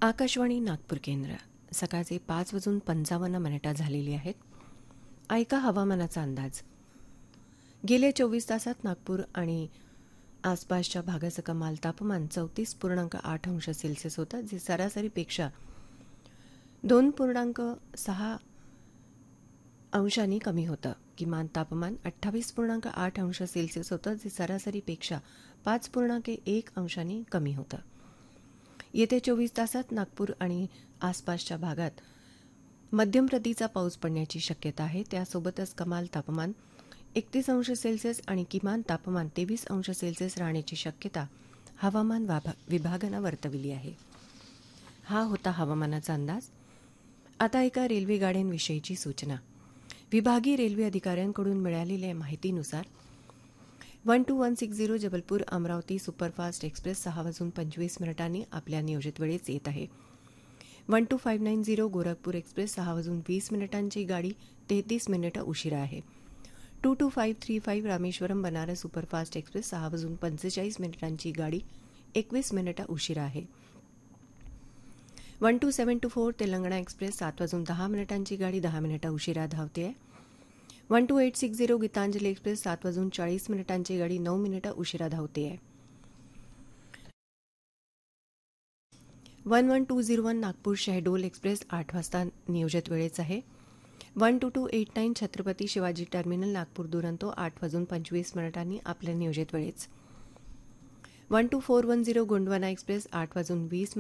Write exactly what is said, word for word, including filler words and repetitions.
आकाशवाणी नागपूर केंद्र. सकाळचे पाच वाजून पंचावन्न मिनिटं झालेली आहेत. ऐका हवामानाचा अंदाज. गेल्या चोवीस तासात नागपूर आणि आसपासच्या भागाचं कमाल तापमान चौतीस पूर्णांक आठ अंश सेल्सिअस होतं, जे सरासरीपेक्षा दोन पूर्णांक सहा अंशांनी कमी होतं. किमान तापमान अठ्ठावीस पूर्णांक आठ अंश सेल्सिअस होतं, जे सरासरीपेक्षा पाच पूर्णांक एक अंशांनी कमी होतं. येत्या चोवीस तासात नागपूर आणि आसपासच्या भागात मध्यम प्रतीचा पाऊस पडण्याची शक्यता आहे. त्यासोबतच कमाल तापमान एकतीस अंश सेल्सिअस आणि किमान तापमान तेवीस अंश सेल्सिअस राहण्याची शक्यता हवामान विभागानं वर्तवली आहे. हा होता हवामानाचा अंदाज. आता एका रेल्वे गाड्यांविषयीची सूचना. विभागीय रेल्वे अधिकाऱ्यांकडून मिळालेल्या माहितीनुसार one two one six zero Jabalpur Amravati superfast express सहा वाजून पंचवीस मिनिटांनी आपल्या नियोजित वेळेस येत आहे. One two five nine zero Gorakhpur express सहा वाजून वीस मिनिटांची गाडी तेहतीस मिनिटं उशिरा आहे. To to five three five Rameswaram Banaras superfast express सहा वाजून पंचेचाळीस मिनिटांची गाडी एकवीस मिनिटं उशिरा आहे. One two seven to four Telangana express सात वाजून दहा मिनिटांची गाडी दहा मिनिटं उशिरा धावते आहे. One two eight six zero Gitanjali express सात वाजून चाळीस मिनिटांची गाडी नऊ मिनिटं उशिरा धावते आहे. One one two zero one Nagpur Shahdol express आठ वाजता नियोजित वेळेच आहे. One two to eight nine Chhatrapati Shivaji terminal Nagpur Duronto आठ वाजून पंचवीस मिनिटांनी आपल्या नियोजित वेळेच. One two four one zero Gondwana express आठ वाजून वीस